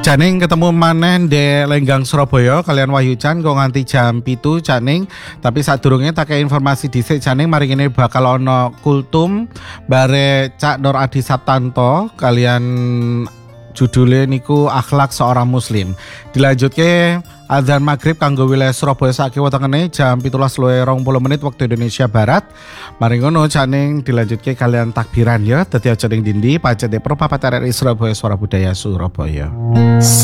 Janing ketemu maneh di Lenggang Surabaya kalian Wahyu Chan kok nganti jam 7 Janing. Tapi sadurunge tak kei informasi dhisik Janing mari ngene bakal ana kultum bare Cak Nur Adi Saptanto kalian judulnya niku akhlak seorang muslim. Dilanjutke azan maghrib kanggo wilayah Surabaya saiki wetengene jam 17:20 waktu Indonesia Barat. Mari ngono Janing dilanjutke kalian takbiran ya. Dadi aja ning dindi pacete Pro Papat RRI Surabaya Suara Budaya Surabaya.